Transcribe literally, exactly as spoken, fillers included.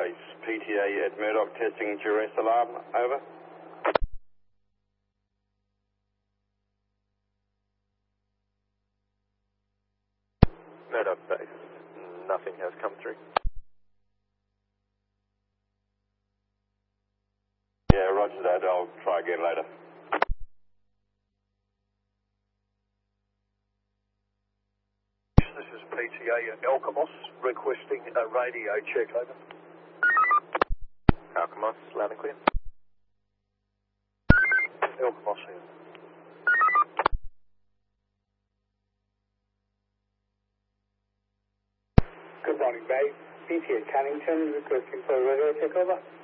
base. P T A at Murdoch testing duress alarm. Over. Murdoch base. Nothing has come through. Yeah, roger that. I'll try again later. This is P T A at Alkimos, requesting a radio check, over. Alkimos, loud and clear. Alkimos here. Good morning, Bay. P T A Cannington, requesting for a radio check, over.